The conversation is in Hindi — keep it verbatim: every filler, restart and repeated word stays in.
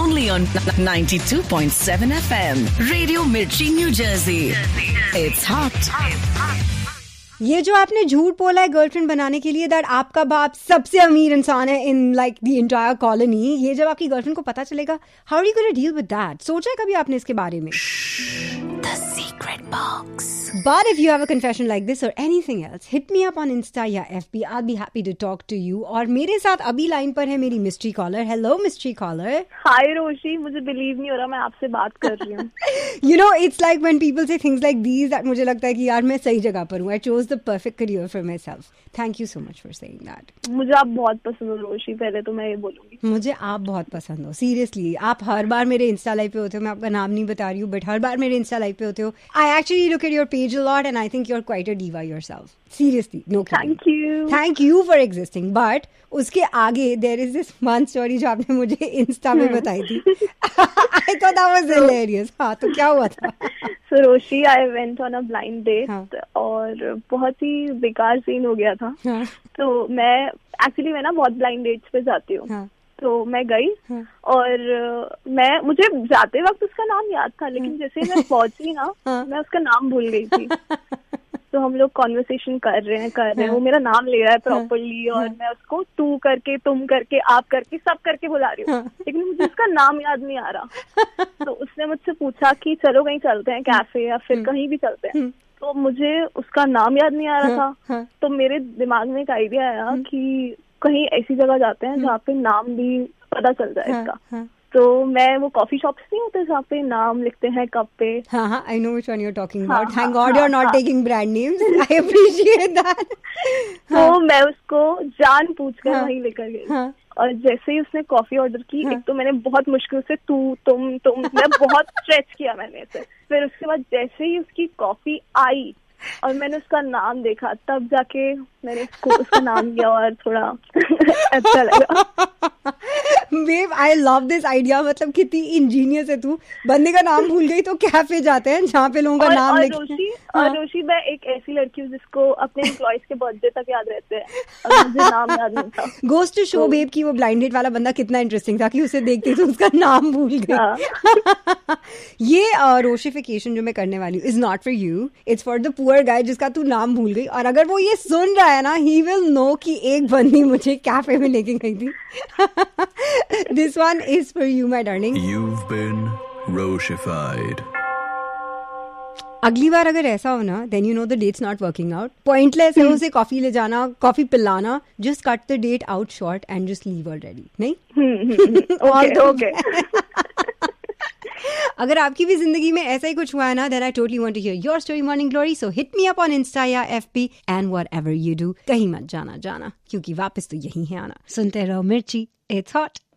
only on ninety-two point seven F M. Radio Mirchi, New Jersey. It's hot. ये जो आपने झूठ बोला है गर्लफ्रेंड बनाने के लिए दैट आपका बाप सबसे अमीर इंसान है in like the entire colony, ये जब आपकी गर्लफ्रेंड को पता चलेगा, how are you gonna deal with that? सोचा है कभी आपने इसके बारे में? The secret box. But if you have a confession like this or anything else, hit me up on Insta या F B. I'll be happy to talk to you. और मेरे साथ अभी लाइन पर है मेरी mystery collar. Hello mystery collar. हाय रोशी, मुझे बिलीव नहीं हो रहा मैं आपसे बात कर रही हूँ. You know, it's like when people say things like these that मुझे लगता है कि यार मैं सही जगह पर हूँ. I chose the perfect career for myself. Thank you so much for saying that. मुझे आप बहुत पसंद हो रोशी, पहले तो मैं ये बोलूंगी. मुझे आप बहुत पसंद हो. सीरियसली, आप हर बार मेरे इंस्टा लाइव पे होते हो. मैं आपका नाम नहीं बता रही हूँ, बट हर बार मेरे इंस्टा लाइव पे होते हो. I actually look at your page a lot and I think you're quite a diva yourself. Seriously, no kidding. Thank you. Thank you for existing. But उसके आगे there is this one story जो आपने मुझे इंस्टा में बताई थी. I thought that was hilarious. हाँ, तो क्या हुआ था? So Roshi, I went on a blind date. हाँ. और बहुत ही बेकार सीन हो गया था. हाँ. तो मैं एक्चुअली मैं ना बहुत ब्लाइंड डेट्स पे जाती हूँ. हाँ. तो मैं गई. हाँ. और मैं मुझे जाते वक्त उसका नाम याद था, लेकिन जैसे मैं पहुंची ना, हाँ. मैं उसका नाम भूल गई थी. तो हम लोग कॉन्वर्सेशन कर रहे हैं कर रहे हैं हाँ. वो मेरा नाम ले रहा है प्रॉपरली. हाँ. और मैं उसको तू करके, तुम करके, आप करके, सब करके बुला रही हूँ. हाँ. लेकिन मुझे उसका नाम याद नहीं आ रहा. तो उसने मुझसे पूछा कि चलो कहीं चलते हैं, कैफे या फिर कहीं भी चलते हैं. तो मुझे उसका नाम याद नहीं आ रहा था. हाँ. तो मेरे दिमाग में एक आइडिया आया कि कहीं ऐसी जगह जाते हैं जहाँ पे नाम भी पता चल जाए इसका. हाँ. तो मैं वो कॉफी शॉप्स नहीं होते जहाँ पे नाम लिखते हैं कप पे. हाँ हाँ, I know which one you're talking हाँ, about. Thank हाँ, God you're not हाँ. taking brand names. I appreciate that. तो मैं उसको जान पूछकर हाँ. वहीं लेकर गई. हाँ. और जैसे ही उसने कॉफी ऑर्डर की, हाँ. एक तो मैंने बहुत मुश्किल से तू तुम तुम मैं बहुत स्ट्रेच किया मैंने इसे. फिर उसके बाद जैसे ही उसकी कॉफी आई और मैंने उसका नाम देखा, तब जाके मैंने उसको उसका नाम लिया और थोड़ा अच्छा लगा. Babe, I love this idea. मतलब कितनी इंजीनियस है तू. बंदे का नाम भूल गई तो कैफे जाते हैं जहाँ पे लोगों का और, नाम और लिखते रोशी, हैं. और हाँ. रोशी, मैं एक ऐसी लड़की हूँ जिसको अपने एम्प्लॉइज के बर्थडे तक याद रहते हैं और मुझे नाम याद नहीं था. गोस टू शो बेब की वो ब्लाइंड डेट वाला बंदा कितना इंटरेस्टिंग था कि उसे देखते तो उसका नाम भूल गई. हाँ. ये रोशिफिकेशन जो मैं करने वाली हूँ is not for you, it's for the poor guy जिसका तू नाम भूल गई. और अगर वो ये सुन रहा है ना, ही विल नो कि एक बंदी मुझे कैफे में लेके गई थी. This one is for you my darling. You've been Roshified. अगली बार अगर ऐसा हो ना, then you know the dates not working out. Pointless है उसे कॉफी ले जाना, कॉफी पिलाना. Just cut the date out short and just leave already. नहीं? Okay okay. अगर आपकी भी जिंदगी में ऐसा ही कुछ हुआ है ना, then I totally want to hear your story, Morning Glory. So hit me up on Insta या F B and whatever you do. कहीं मत जाना जाना, क्योंकि वापस तो यही है आना. सुनते रहो मिर्ची, it's hot.